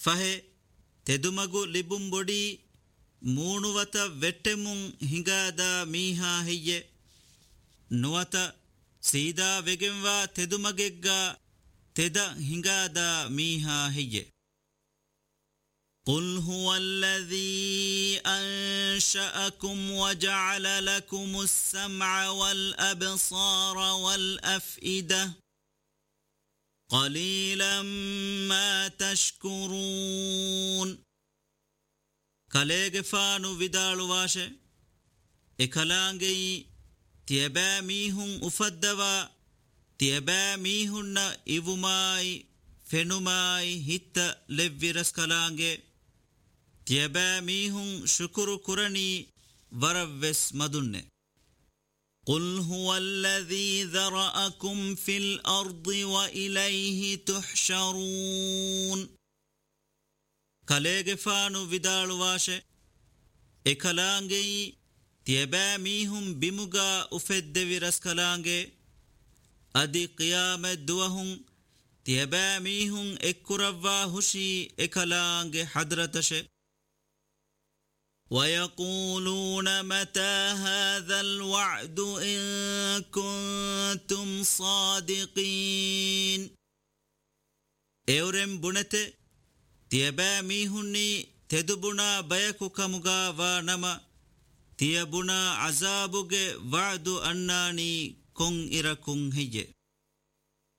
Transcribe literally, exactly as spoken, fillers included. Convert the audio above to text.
ಫಹೆ ತೆದುಮಗು ಲಿಬುಂಬೊಡಿ ಮೂಣುವತ ವೆಟ್ಟೆಮುಂ ಹಿಂಗಾದ ಮೀಹಾ ಹೆಯ್ಯೆ ನುವತ ಸೀದಾ ವೆಗೆಂವಾ ತೆದುಮಗೆಗ್ಗ ತೆದ ಹಿಂಗಾದ ಮೀಹಾ ಹೆಯ್ಯೆ قل هو الذي أنشأكم وجعل لكم السمع والأبصار والأفئدة قليلا ما تشكرون كاليغفانو vidaalu washe ekalaangeyi tiyaba mihun ufaddawa tiyaba mihunna ivumai fenumai hitta levviras kalaange tiyaba mihun shukuru kurani waravves madunne قل هو الذي ذرأكم في الأرض وإليه تحشرون كاليغفانو vidaalu washe ekalaangeyi tiyaba mihun bimuga ufedde viras kalaange adi qiyamet duwahun tiyaba mihun ekkuravva hushi ekalaange hadratashe ويقولون متى هذا الوعد إن كنتم صادقين اورم بنته تيبا ميهني تدبنا بيكو كمغا ونما تيبنا عذابوغ وعد أناني كون إركون هجي